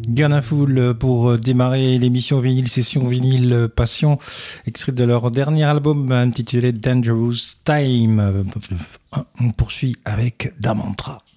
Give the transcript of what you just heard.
Ghana Fool pour démarrer l'émission vinyle, session vinyle Passion, extrait de leur dernier album intitulé Dangerous Time. On poursuit avec Damantra.